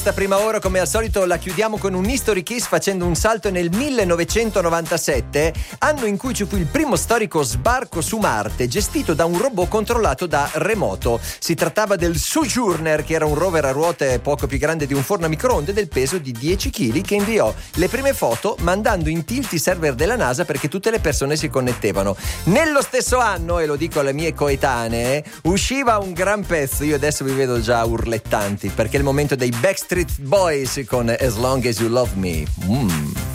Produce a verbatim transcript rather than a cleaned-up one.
Questa prima ora, come al solito, la chiudiamo con un History Kiss facendo un salto nel millenovecentonovantasette, anno in cui ci fu il primo storico sbarco su Marte gestito da un robot controllato da remoto. Si trattava del Sojourner, che era un rover a ruote poco più grande di un forno a microonde del peso di dieci chili, che inviò le prime foto mandando in tilt i server della NASA perché tutte le persone si connettevano. Nello stesso anno, e lo dico alle mie coetanee, usciva un gran pezzo, io adesso vi vedo già urlettanti, perché è il momento dei Backstreet Boys con As Long As You Love Me. Mm.